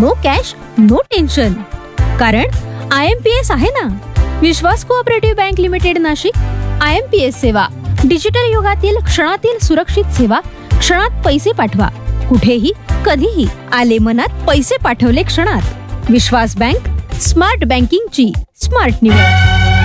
No cash no tension. कारण IMPS आहे ना, विश्वास cooperative bank limited Nashik. IMPS सेवा, डिजिटल युगातील क्षणातील सुरक्षित सेवा. क्षणात पैसे पाठवा, कुठेही कधीही. आले मनात, पैसे पाठवले क्षणात. विश्वास बँक, स्मार्ट बँकिंगची स्मार्ट निवड.